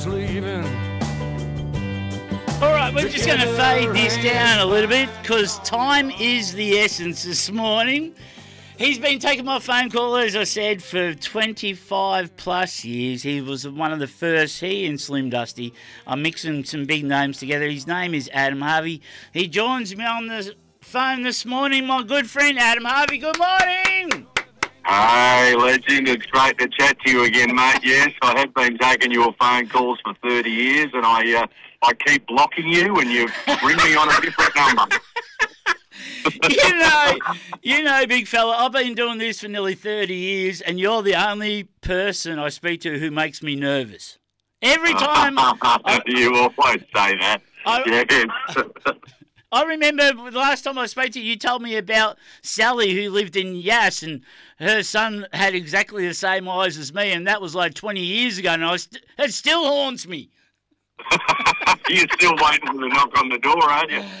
Leaving. All right, we're just going to fade this down a little bit because time is the essence this morning. He's been taking my phone call, as I said, for 25 plus years. He was one of the first, he and Slim Dusty. I'm mixing some big names together. His name is Adam Harvey. He joins me on the phone this morning, my good friend Adam Harvey. Good morning. Hey, legend. It's great to chat to you again, mate. Yes, I have been taking your phone calls for 30 years, and I keep blocking you, and you ring me on a different number. you know, big fella, I've been doing this for nearly 30 years, and you're the only person I speak to who makes me nervous. Every time... You always say that. Yes. I remember the last time I spoke to you, you told me about Sally, who lived in Yass, and her son had exactly the same eyes as me, and that was like 20 years ago, and it still haunts me. You're still waiting for the knock on the door, aren't you?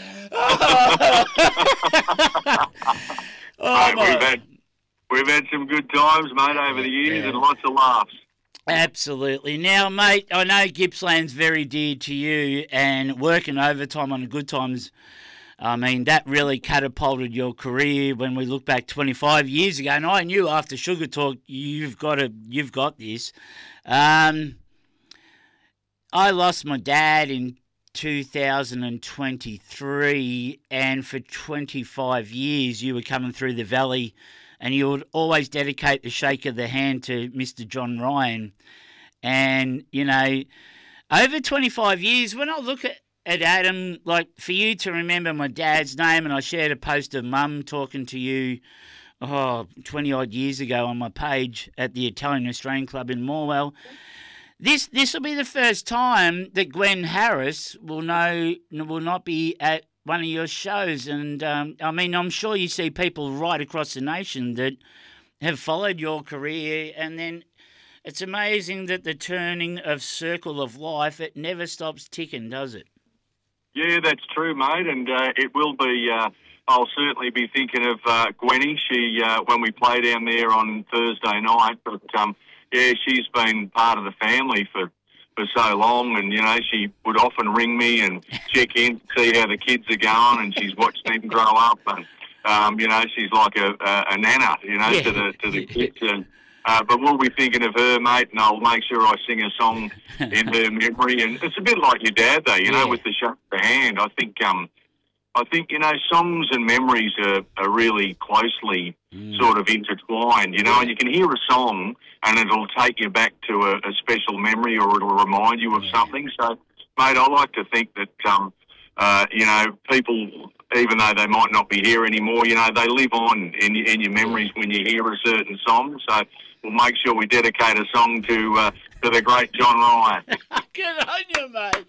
Mate, we've had some good times, mate, over the years, and lots of laughs. Absolutely. Now, mate, I know Gippsland's very dear to you, and working overtime on the good times, I mean, that really catapulted your career when we look back 25 years ago. And I knew after Sugar Talk, you've got this. I lost my dad in 2023, and for 25 years you were coming through the valley, and you would always dedicate the shake of the hand to Mr. John Ryan. And, you know, over 25 years, when I look at Adam, like for you to remember my dad's name, and I shared a post of Mum talking to you 20-odd years ago on my page at the Italian Australian Club in Morwell. This will be the first time that Gwen Harris will not be at one of your shows. And, I mean, I'm sure you see people right across the nation that have followed your career, and then it's amazing that the turning of circle of life, it never stops ticking, does it? Yeah, that's true, mate, and it will be... I'll certainly be thinking of Gwenny. She when we play down there on Thursday night, but... yeah, she's been part of the family for so long, and, you know, she would often ring me and check in, see how the kids are going, and she's watched them grow up, and, you know, she's like a nana, you know, to the kids. And, but we'll be thinking of her, mate, and I'll make sure I sing a song in her memory. And it's a bit like your dad, though, you know, with the shake of the hand. I think, you know, songs and memories are really closely sort of intertwined, you know, and you can hear a song and it'll take you back to a special memory, or it'll remind you of something. So, mate, I like to think that, you know, people, even though they might not be here anymore, you know, they live on in your memories when you hear a certain song. So we'll make sure we dedicate a song to the great John Ryan. Good on you, mate.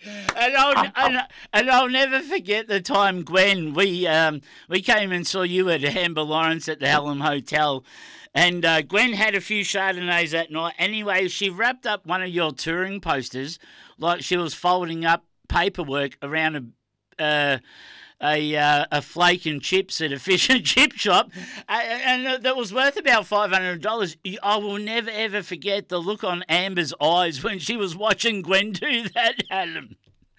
And I'll never forget the time, Gwen, we came and saw you at Amber Lawrence at the Hallam Hotel, and Gwen had a few Chardonnays that night. Anyway, she wrapped up one of your touring posters like she was folding up paperwork around a flake and chips at a fish and chip shop, and that was worth about $500. I will never, ever forget the look on Amber's eyes when she was watching Gwen do that, Adam.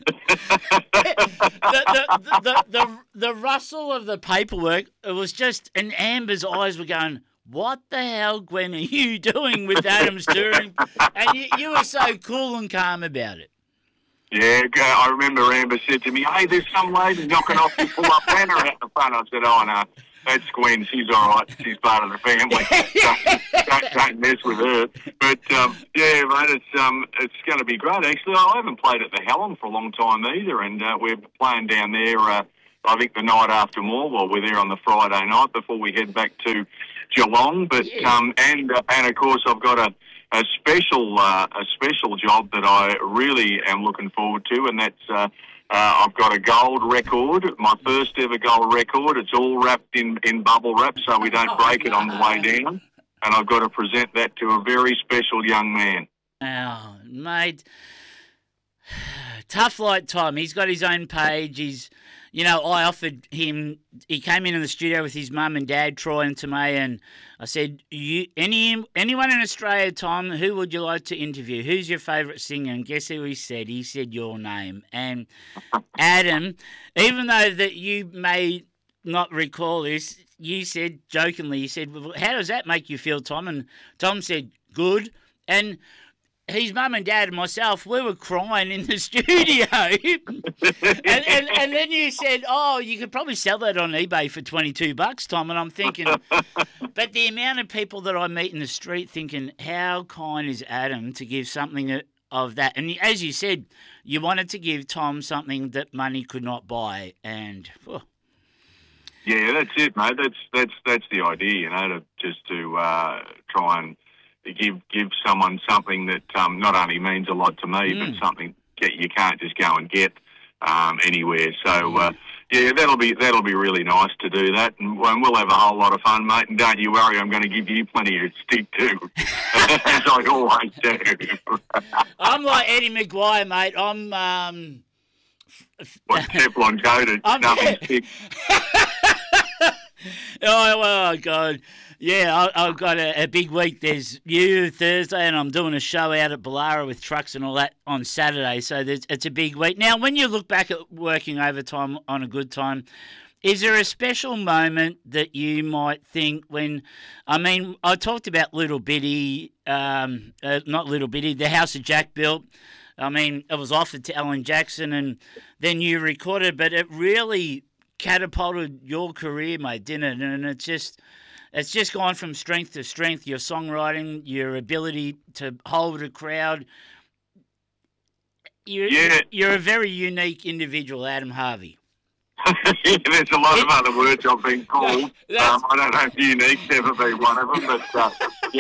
the rustle of the paperwork, it was just, and Amber's eyes were going, what the hell, Gwen, are you doing with Adam's touring? And you were so cool and calm about it. Yeah, I remember Amber said to me, hey, there's some lady knocking off your pull-up banner out the front. I said, oh, no, that's Gwen. She's all right. She's part of the family. Don't mess with her. But, yeah, mate, it's going to be great. Actually, I haven't played at the Hallam for a long time either, and we're playing down there, I think, the night after Morwell. We're there on the Friday night before we head back to Geelong. But and of course, I've got a special job that I really am looking forward to, and that's I've got a gold record, my first ever gold record. It's all wrapped in bubble wrap so we don't break it on the way down, and I've got to present that to a very special young man. Oh, mate, tough light time. He's got his own page. you know, I offered him. He came into the studio with his mum and dad, Troy and Tomei, and I said, anyone in Australia, Tom, who would you like to interview? Who's your favourite singer? And guess who he said? He said your name. And Adam, even though that you may not recall this, you said jokingly, you said, well, how does that make you feel, Tom? And Tom said, good. And his mum and dad and myself, we were crying in the studio. and then you said, oh, you could probably sell that on eBay for $22, Tom. And I'm thinking, but the amount of people that I meet in the street thinking, how kind is Adam to give something of that? And as you said, you wanted to give Tom something that money could not buy. And... Oh. Yeah, that's it, mate. That's the idea, you know, to try and give someone something that not only means a lot to me, but something that you can't just go and get anywhere. So yeah, that'll be really nice to do that, and we'll have a whole lot of fun, mate. And don't you worry, I'm going to give you plenty to stick to, as I always do. I'm like Eddie McGuire, mate. I'm Teflon coated, nothing sticks. Oh God. Yeah, I've got a big week. There's you Thursday, and I'm doing a show out at Ballara with trucks and all that on Saturday. So it's a big week. Now, when you look back at working overtime on a good time, is there a special moment that you might think when, I mean, I talked about Little Bitty, not Little Bitty, the House of Jack built. I mean, it was offered to Alan Jackson, and then you recorded, but it really catapulted your career, mate, didn't it? And it's just gone from strength to strength. Your songwriting, your ability to hold a crowd. You're a very unique individual, Adam Harvey. There's a lot of other words I've been called. I don't know if unique's ever been one of them, but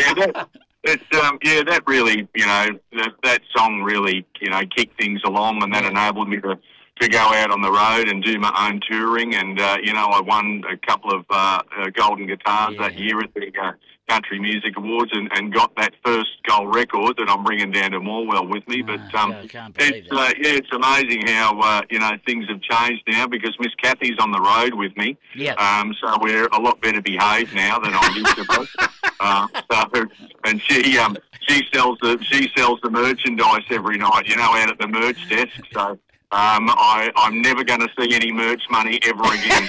that really, you know, that song really, you know, kicked things along, and that enabled me to go out on the road and do my own touring. And, you know, I won a couple of golden guitars that year at the Country Music Awards and got that first gold record that I'm bringing down to Morwell with me. But it's amazing how, you know, things have changed now because Miss Kathy's on the road with me. So we're a lot better behaved now than I used to be. And she sells the merchandise every night, you know, out at the merch desk. So I'm never going to see any merch money ever again.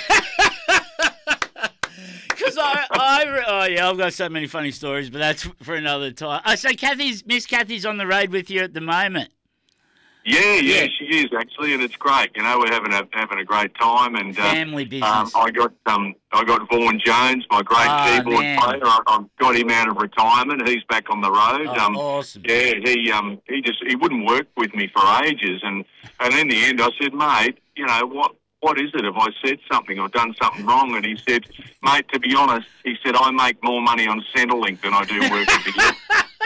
Because I've got so many funny stories, but that's for another time. So Miss Kathy's on the road with you at the moment. Yeah, she is actually, and it's great. You know, we're having a great time, and family business. I got Vaughan Jones, my great keyboard player. I've got him out of retirement. He's back on the road. Awesome. Yeah, he wouldn't work with me for ages, and in the end, I said, mate, you know what is it? Have I said something or done something wrong? And he said, mate, to be honest, he said, I make more money on Centrelink than I do working for you.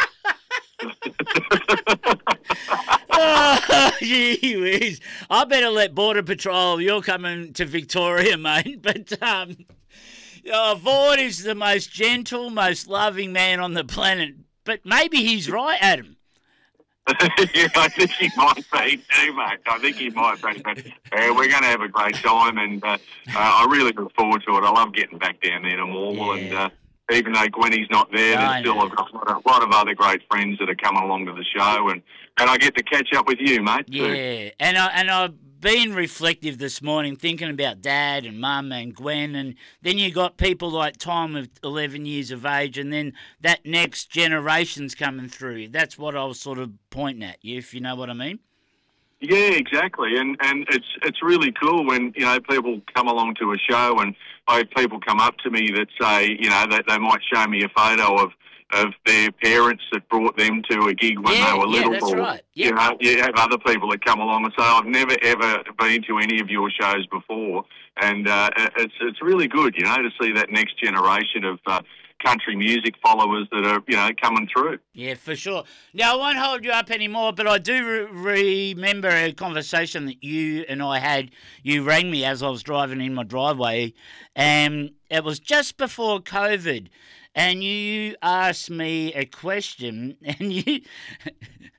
Oh, gee whiz. I better let Border Patrol, you're coming to Victoria, mate. But Vaughan is the most gentle, most loving man on the planet. But maybe he's right, Adam. Yeah, I think he might be too, mate. I think he might be. But we're going to have a great time, and I really look forward to it. I love getting back down there to Morwell, and even though Gwenny's not there, there's still I've got a lot of other great friends that are coming along to the show, and I get to catch up with you, mate. Yeah, too. And I've been reflective this morning, thinking about Dad and Mum and Gwen, and then you got people like Tom of 11 years of age, and then that next generation's coming through. That's what I was sort of pointing at you, if you know what I mean. Yeah, exactly, and it's really cool when, you know, people come along to a show, and I have people come up to me that say, you know, that they might show me a photo of their parents that brought them to a gig when they were little. Yeah, that's right. Yep. You know, you have other people that come along and say, I've never ever been to any of your shows before, and it's really good, you know, to see that next generation of country music followers that are, you know, coming through. Yeah, for sure. Now, I won't hold you up anymore, but I do remember a conversation that you and I had. You rang me as I was driving in my driveway, and it was just before COVID, and you asked me a question, and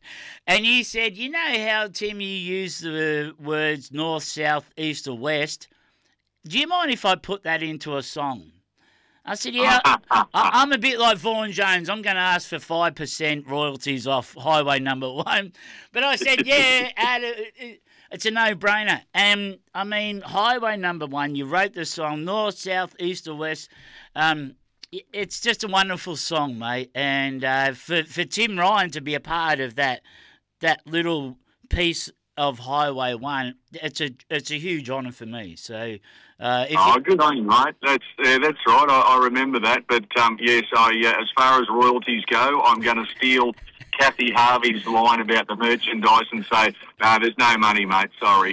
you said, you know how, Tim, you use the words north, south, east or west? do you mind if I put that into a song? I said, yeah, I'm a bit like Vaughan Jones. I'm going to ask for 5% royalties off Highway Number 1. But I said, yeah, it's a no-brainer. And, I mean, Highway Number 1, you wrote the song, north, south, east or west. It's just a wonderful song, mate. And for Tim Ryan to be a part of that little piece of Highway 1, it's a huge honour for me. So, good on you, mate. That's right. I remember that. But yes, as far as royalties go, I'm going to steal Kathy Harvey's line about the merchandise and say, no, there's no money, mate. Sorry.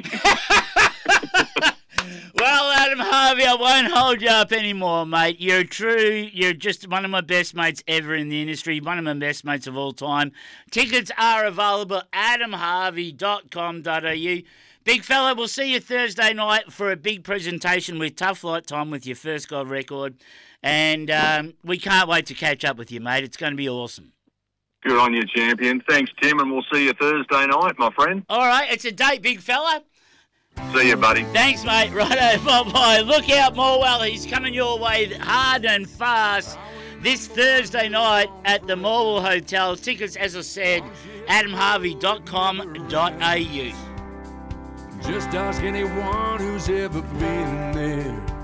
Well, Adam Harvey, I won't hold you up anymore, mate. You're just one of my best mates ever in the industry, one of my best mates of all time. Tickets are available at adamharvey.com.au. Big fella, we'll see you Thursday night for a big presentation with Tough Light Time with your First God record. And we can't wait to catch up with you, mate. It's going to be awesome. Good on you, champion. Thanks, Tim, and we'll see you Thursday night, my friend. All right, it's a date, big fella. See you, buddy. Thanks, mate. Righto, bye-bye. Look out, Morwell. He's coming your way hard and fast this Thursday night at the Morwell Hotel. Tickets, as I said, adamharvey.com.au. Just ask anyone who's ever been there.